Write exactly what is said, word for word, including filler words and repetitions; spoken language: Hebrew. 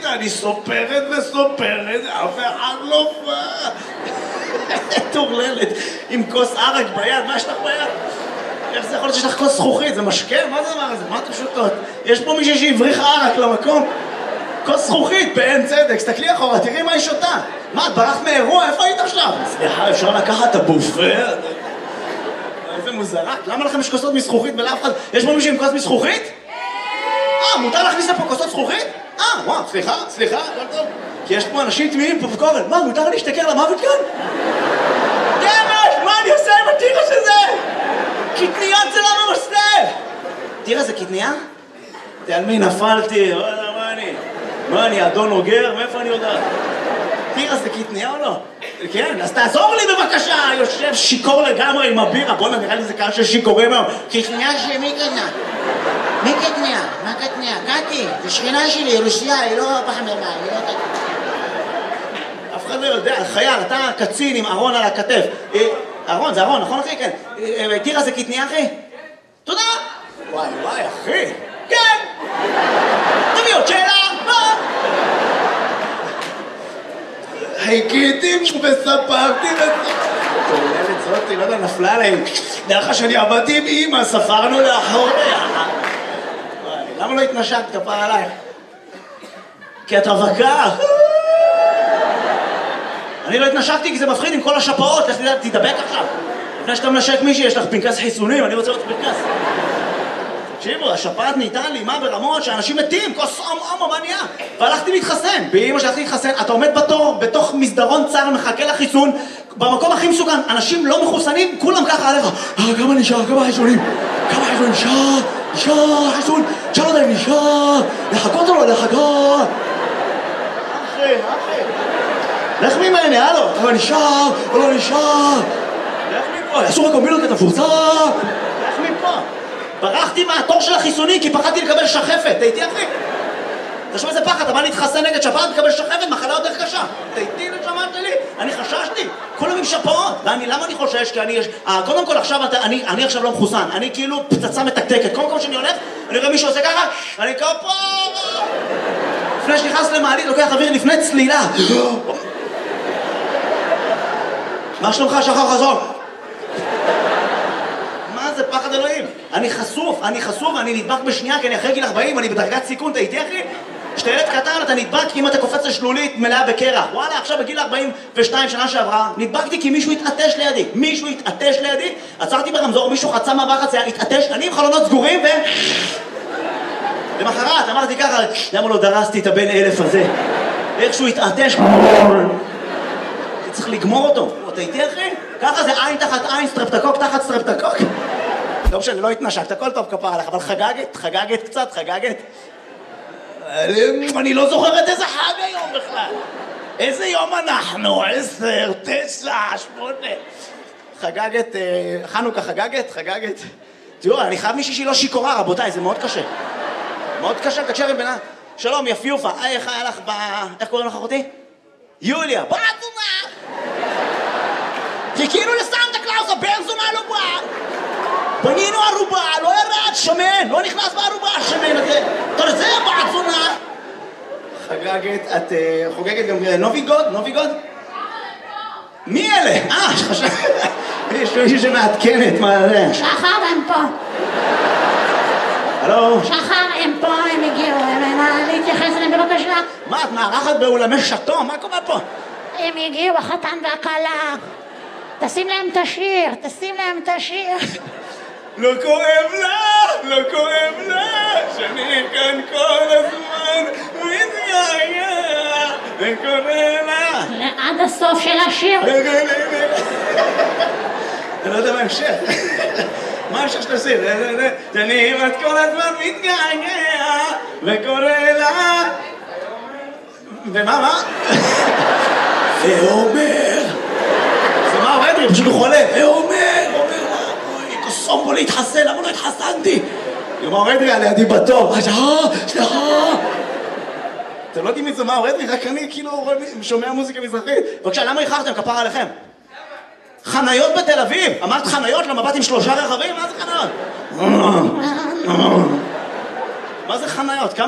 אני סופרת וסופרת, אף אחד לא בא. תורללת, עם כוס ערק ביד, מה יש לך ביד? איך זה יכול להיות שיש לך כוס זכוכית? זה משקה? מה זה הדבר הזה? מה אתם שותות? יש פה מישהי שהבריח ערק למקום? כוס זכוכית, באין צדק, סתכלי אחורה, תראי מה היא שותה. מה, את ברחת מאירוע? איפה היית עכשיו? סליחה, אפשר לקחת את הבופה? איזה מוזרה. למה לכם יש כוסות מזכוכית ולאף אחד? יש פה מישהו עם כוס מזכוכית? אה, מותר להכניס לפה כוסות זכוכית? אה, וואו, סליחה, סליחה, הכל טוב. כי יש פה אנשים תמימים פופקורן. מה, מותר לי להשתכר למוות כאן? דמש, מה אני עושה עם הטירה שזה? קטניות זה לא ממסטף! טירה זה קטניה? על מי נפלתי? מה אני? מה אני, אדון אוגר? מאיפה אני יודעת? טירה זה קטניה או לא? כן, אז תעזור לי בבקשה! יושב שיקור לגמרי עם הבירה. בוא'נה, נראה לי זה קהל של שיקורים היום. קטניה שמי קטניה? מי קטניה? מה קטניה? קטי, זה שכנה שלי, רוסיה, היא לא פחממה, היא לא קטניה. אף אחד לא יודע, חייל, אתה קצין עם ארון על הכתף. ארון, זה ארון, נכון אחי? כן. טירה זה קטניה אחי? תודה! וואי וואי אחי! כן! תביא עוד שאלה! מה? חיכיתי וספרתי תוללת זאתי, לא יודע, נפלה עליהם. דרך שאני עבדתי עם אמא, ספרנו לאחוריה. למה לא התנשקת כפרה עלייך? כי את רווקה. אני לא התנשקתי כי זה מפחיד עם כל השפעות. לך תדבק עכשיו. לפני שאתה מנשק מישהי, יש לך פנקס חיסונים, אני רוצה עוד פנקס. תקשיבו, השפעת נהייתה לי, מה ברמות שאנשים מתים, כוס עום עום, מה נהיה? והלכתי להתחסן, באמא שהלכתי להתחסן, אתה עומד בתור, בתוך מסדרון צר, מחכה לחיסון, במקום הכי מסוכן, אנשים לא מחוסנים, כולם ככה עליך. אה, כמה נשאר, כמה חיסונים? כמה חיסונים? נשאר, נשאר, חיסון, תשאל אותם, נשאר, לחכות או לא לחכות? אחי, אחי. לך ממני, הלו, אבל נשאר, או לא נשאר. לך מפה, אסור הקומבינות את הפורצה. לך מפה. ברחתי מהתור של החיסוני כי פחדתי לקבל שחפת, אתה איתי אחי? תשמע איזה פחד, אתה בא להתחסן נגד שפעת לקבל שחפת, מחלה יותר קשה. אתה איתי נשמה שלי? אני חששתי, כולם עם שפעות. ואני, למה אני חושש? כי אני יש... אה, קודם כל עכשיו, אני, אני עכשיו לא מחוסן, אני כאילו פצצה מתקתקת. קודם כל שאני הולך, אני רואה מישהו עושה ככה, אני כפה... לפני שנכנס למעלית, לוקח אוויר לפני צלילה. מה שלומך, שחר חזון? זה פחד אלוהים. אני חשוף, אני חשוף, אני נדבק בשנייה, כי אני אחרי גיל ארבעים, אני בדרגת סיכון, אתה איתי אחי? כשאתה ילד קטן, אתה נדבק כי אם אתה קופץ לשלולית מלאה בקרח. וואלה, עכשיו בגיל ארבעים ושתיים שנה שעברה, נדבקתי כי מישהו התעטש לידי. מישהו התעטש לידי, עצרתי ברמזור, מישהו חצה מעבר חצייה, התעטש, אני עם חלונות סגורים ו... למחרת, אמרתי ככה, למה לא דרסתי את הבן אלף הזה? איכשהו התעטש, צריך לגמור אותו. אתה איתי אחי? ככה זה עין תחת עין, סטרפטקוק תחת סטרפטקוק. לא משנה, לא התנשקת, הכל טוב כפרה עליך, אבל חגגת, חגגת קצת, חגגת. אני לא זוכרת איזה חג היום בכלל. איזה יום אנחנו? עשר, תשע, שמונה. חגגת, חנוכה חגגת, חגגת. תראו, אני חייב מישהי שהיא לא שיקורה, רבותיי, זה מאוד קשה. מאוד קשה, תקשר עם בנה. שלום, יפיופה, איך היה לך ב... איך קוראים לך אחותי? יוליה, בעצומה! חיכינו לסנטה קלאוס, הבן זונה לא בא! בנינו ערובה, לא ירד, שמן, לא נכנס בערובה, השמן הזה. תרזה, בעצונה! חגגת, את חוגגת גם נוביגוד? נוביגוד? מי אלה? אה, שחשב... יש מישהו שמעדכנת, מה זה? שחר הם פה. הלו? שחר הם פה, הם הגיעו, הם להתייחס אליהם בבקשה. מה, את מארחת באולמי שטו? מה קורה פה? הם הגיעו, החתן והכלה. תשים להם את השיר, תשים להם את השיר. לא כואב לה, לא כואב לה, שאני כאן כל הזמן מתגעגע, וקורא לה. עד הסוף של השיר. אני לא יודע מה המשך. מה המשך של השיר? שאני כמעט כל הזמן מתגעגע, וקורא לה. ומה, מה? ואומר. זה מה אומרת לי? פשוט הוא חולה. ואומר, אומר לה. קוסום בו להתחסן, למה לא התחסנתי? היא אומרת לי, לידי בתור. סליחה, סליחה. אתם לא יודעים מזה מה אומרת לי, רק אני כאילו שומע מוזיקה מזרחית. בבקשה, למה איחרתם? כפר עליכם. חניות בתל אביב. אמרת חניות למבט עם שלושה רכבים? מה זה חניות? מה זה חניות?